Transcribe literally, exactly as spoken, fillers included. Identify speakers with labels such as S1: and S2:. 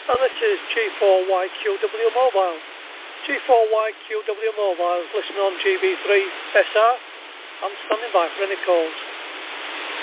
S1: And this is G four Y Q W Mobile. G four Y Q W Mobile is listening on G B three S R. I'm standing by for any calls.